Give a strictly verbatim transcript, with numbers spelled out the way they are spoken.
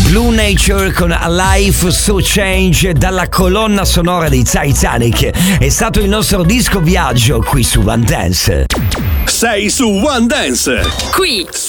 Blue Nature con A Life So Change dalla colonna sonora dei Titanic. È stato il nostro disco viaggio qui su One Dance. Sei su One Dance. Qui su